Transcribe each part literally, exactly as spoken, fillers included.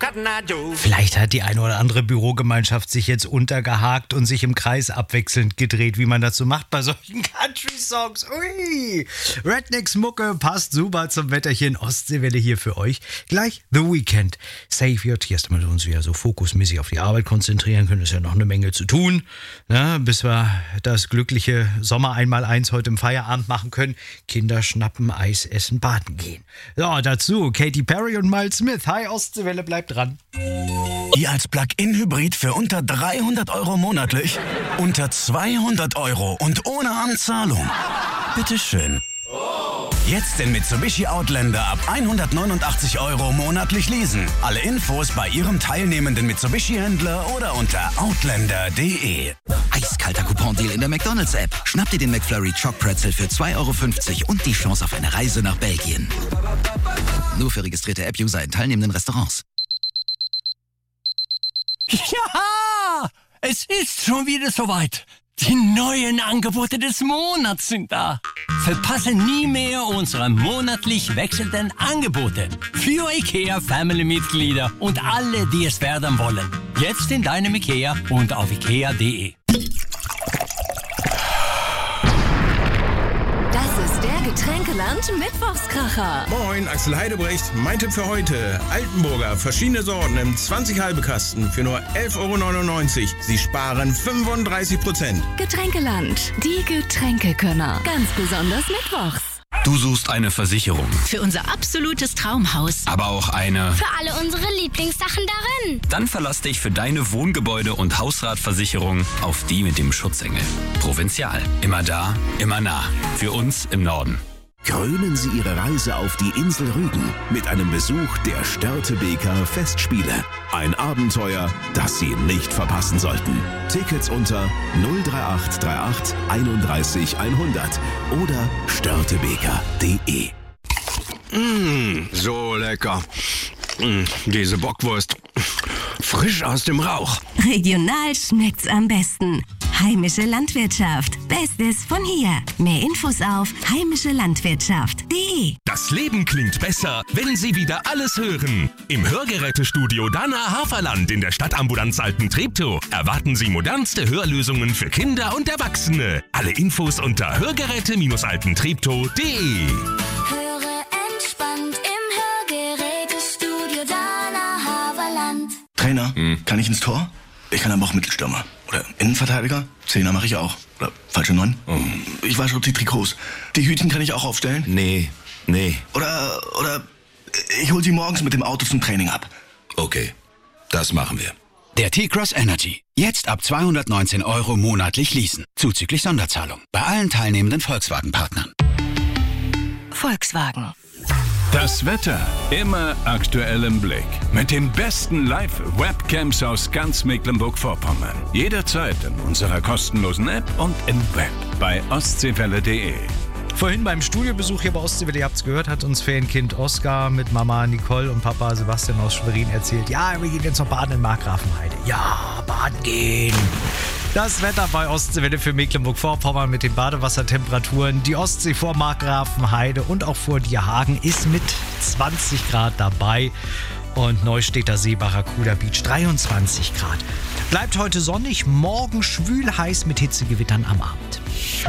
nothing I do. Vielleicht hat die eine oder andere Bürogemeinschaft sich jetzt untergehakt und sich im Kreis abwechselnd gedreht, wie man das so macht bei solchen Country-Songs. Ui! Rednecks-Mucke passt super zum Wetterchen. Ostseewelle hier für euch. Gleich The Weeknd. Save Your Tears, damit wir uns wieder so fokusmäßig auf die Arbeit konzentrieren können. Ist ja noch eine Menge zu tun, ne? Bis wir das glückliche Sommer einmal eins heute im Feierabend machen können. Kinder schnappen, Eis essen, baden gehen. So, dazu Katy Perry und Miles Smith. Hi, Ostseewelle, bleibt dran. Ihr als Plug-in-Hybrid für unter dreihundert Euro monatlich, unter zweihundert Euro und ohne Anzahlung. Bitteschön. Jetzt den Mitsubishi Outlander ab hundertneunundachtzig Euro monatlich leasen. Alle Infos bei Ihrem teilnehmenden Mitsubishi-Händler oder unter outlander punkt de. Eiskalter Coupon-Deal in der McDonalds-App. Schnapp dir den McFlurry Choc Pretzel für zwei Euro fünfzig und die Chance auf eine Reise nach Belgien. Nur für registrierte App-User in teilnehmenden Restaurants. Ja, es ist schon wieder soweit. Die neuen Angebote des Monats sind da. Verpasse nie mehr unsere monatlich wechselnden Angebote für IKEA Family-Mitglieder und alle, die es werden wollen. Jetzt in deinem IKEA und auf ikea punkt de. Das ist der Getränkeland Mittwochskracher. Moin, Axel Heidebrecht. Mein Tipp für heute: Altenburger, verschiedene Sorten im zwanzig halbe Kasten für nur elf Euro neunundneunzig. Sie sparen fünfunddreißig Prozent. Getränkeland, die Getränkekönner. Ganz besonders mittwochs. Du suchst eine Versicherung, für unser absolutes Traumhaus. aber auch eine... Für alle unsere Lieblingssachen darin. Dann verlass dich für deine Wohngebäude- und Hausratversicherung auf die mit dem Schutzengel. Provinzial. Immer da, immer nah. Für uns im Norden. Krönen Sie Ihre Reise auf die Insel Rügen mit einem Besuch der Störtebeker Festspiele. Ein Abenteuer, das Sie nicht verpassen sollten. Tickets unter null drei acht drei acht einunddreißig hundert oder störtebeker punkt de. Mmh, so lecker. Mmh, diese Bockwurst. Frisch aus dem Rauch. Regional schmeckt's am besten. Heimische Landwirtschaft. Bestes von hier. Mehr Infos auf heimische Landwirtschaft punkt de. Das Leben klingt besser, wenn Sie wieder alles hören. Im Hörgerätestudio Dana Haferland in der Stadtambulanz Alten-Treptow erwarten Sie modernste Hörlösungen für Kinder und Erwachsene. Alle Infos unter hörgeräte alten treptow punkt de. Höre entspannt im Hörgerätestudio Dana Haverland. Trainer, hm. kann ich ins Tor? Ich kann aber auch Mittelstürmer. Oder Innenverteidiger? Zehner mache ich auch. Oder falsche Neun? Oh. Ich wasche auch die Trikots. Die Hütchen kann ich auch aufstellen? Nee, nee. Oder, oder ich hol sie morgens mit dem Auto zum Training ab. Okay, das machen wir. Der T-Cross Energy. Jetzt ab zweihundertneunzehn Euro monatlich leasen. Zuzüglich Sonderzahlung. Bei allen teilnehmenden Volkswagen-Partnern. Volkswagen. Das Wetter immer aktuell im Blick. Mit den besten Live-Webcams aus ganz Mecklenburg-Vorpommern. Jederzeit in unserer kostenlosen App und im Web bei ostseewelle punkt de. Vorhin beim Studiobesuch hier bei Ostseewelle, ihr habt es gehört, hat uns Ferienkind Oskar mit Mama Nicole und Papa Sebastian aus Schwerin erzählt. Ja, wir gehen jetzt noch baden in Markgrafenheide. Ja, baden gehen. Das Wetter bei Ostseewelle für Mecklenburg-Vorpommern mit den Badewassertemperaturen. Die Ostsee vor Markgrafenheide und auch vor Dierhagen ist mit zwanzig Grad dabei. Und Neustädter See, Barracuda Beach dreiundzwanzig Grad. Bleibt heute sonnig, morgen schwül heiß mit Hitzegewittern am Abend.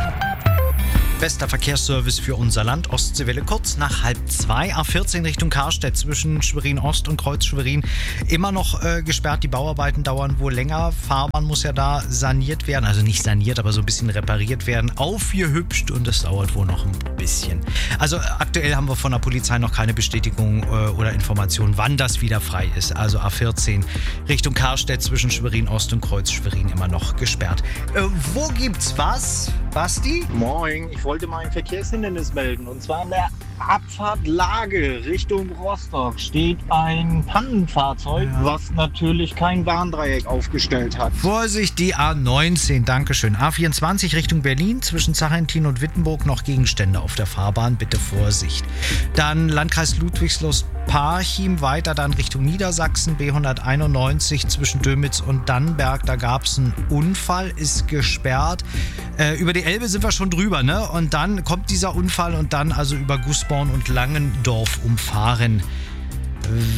Bester Verkehrsservice für unser Land. Ostseewelle kurz nach halb zwei. A vierzehn Richtung Karstedt zwischen Schwerin Ost und Kreuz Schwerin. Immer noch äh, gesperrt. Die Bauarbeiten dauern wohl länger. Fahrbahn muss ja da saniert werden. Also nicht saniert, aber so ein bisschen repariert werden. Aufgehübscht und das dauert wohl noch ein bisschen. Also aktuell haben wir von der Polizei noch keine Bestätigung äh, oder Information, wann das wieder frei ist. Also A vierzehn Richtung Karstedt zwischen Schwerin Ost und Kreuz Schwerin immer noch gesperrt. Äh, wo gibt's was, Basti? Moin, ich wollte mal ein Verkehrshindernis melden. Und zwar an der Abfahrt Lage Richtung Rostock steht ein Pannenfahrzeug, ja. was natürlich kein Warndreieck aufgestellt hat. Vorsicht, die A neunzehn, Dankeschön. A vierundzwanzig Richtung Berlin, zwischen Zachentin und Wittenburg noch Gegenstände auf der Fahrbahn, bitte Vorsicht. Dann Landkreis Ludwigslust-Parchim, weiter dann Richtung Niedersachsen, B hunderteinundneunzig zwischen Dömitz und Dannenberg, da gab es einen Unfall, ist gesperrt. Äh, über die Elbe sind wir schon drüber, ne? Und dann kommt dieser Unfall und dann also über Gußborn und Langendorf umfahren. Äh,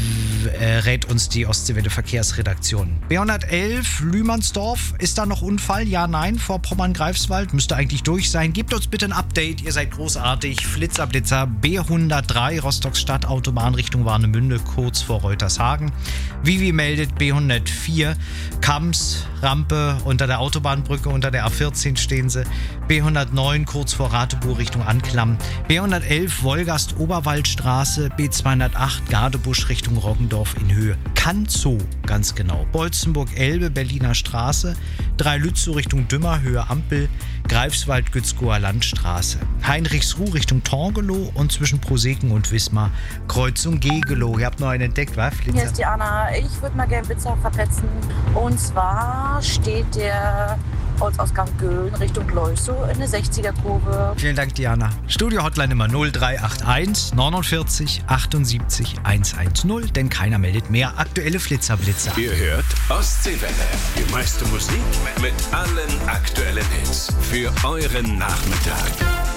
äh, rät uns die Ostseewelle Verkehrsredaktion. B hundertelf, Lühmannsdorf. Ist da noch Unfall? Ja, nein. Vorpommern-Greifswald. Müsste eigentlich durch sein. Gebt uns bitte ein Update. Ihr seid großartig. Flitzer, Blitzer. B hundertdrei, Rostocks Stadtautobahn Richtung Warnemünde, kurz vor Reutershagen. Vivi meldet B hundertvier, Kams, Rampe unter der Autobahnbrücke, unter der A vierzehn stehen sie. B hundertneun, kurz vor Ratebuhr Richtung Anklam. B hundertelf, Wolgast Oberwaldstraße. B zweihundertacht, Gardebusch Richtung Roggendorf in Höhe. Kanzow, ganz genau. Bolzenburg-Elbe, Berliner Straße. drei Lützow Richtung Dümmer, Höhe Ampel. Greifswald, Gützkower Landstraße. Heinrichsruh Richtung Torgelow und zwischen Proseken und Wismar Kreuzung Gegelow. Ihr habt noch einen entdeckt, was? Flitzer? Hier ist die Anna. Ich würde mal gerne Blitzer verpetzen. Und zwar steht der Ortsausgang Göhlen Richtung Leusow in der sechziger-Kurve. Vielen Dank, Diana. Studio-Hotline Nummer null drei acht eins neunundvierzig achtundsiebzig hundertzehn, denn keiner meldet mehr aktuelle Flitzerblitzer. Ihr hört Ostseewelle. Die meiste Musik mit allen aktuellen Hits für euren Nachmittag.